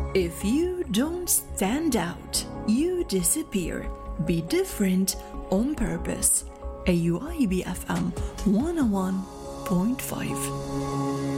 If you don't stand out, you disappear. Be different on purpose. AUIB FM 101.5.